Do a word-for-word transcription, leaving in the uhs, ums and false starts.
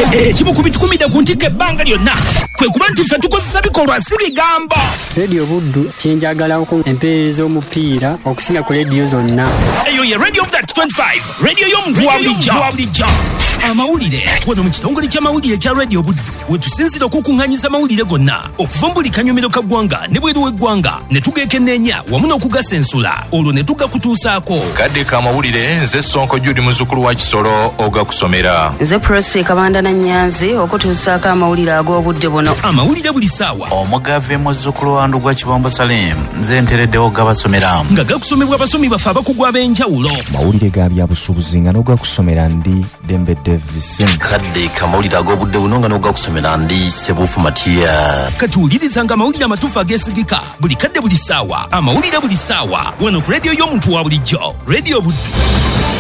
Ekimu ku bitukumidde ku ntikko ebbanga lyonna kwe kuba nti ffe tukozesa bikolwa si bigambo. Radio Buddu kyenjagalako empeereza omupiira okusinga ku radio zonna. Eyo ye Radio That twenty-five, radio y'omuntu wa bulijjo. Amawulire wano mu kitongole ky'amawulire kya Radio Buddu we tusinzira okukuŋŋanyiza amawulire gonna okuva mu buli kanyomero ka ggwanga ne bweru w'eggwanga ne tugeekenneenya wamu n'okugasensula olwo ne tugakutuusaako. Kadde ka amawulire nze Sonko Judy muzzukulu wa Kisoro ogakusomera. Nze Prosi Kabanda na Nyanzi okutuusaako amawulire ag'obudde buno. Amawulire buli ssaawa. Omugave muzzukulu wa Ndugwa Kibombo Salim nze ntereddewo gabasomera. Nga gakusomebwa abasomi baffe abakugu ab'enjawulo. Mawulire ga byabusuubuzi nga n'ogakusomera ndi Dembe Davis. Kadde kamawulire ag'obudde buno nga n'ogakusomera ndi Sebufu Matiya. Katuwulirizanga amawulire amatuufu ageesigika buli kadde buli ssaawa. Amawulire buli ssaawa wano ku radio y'omuntu wa bulijjo. Radio Buddu.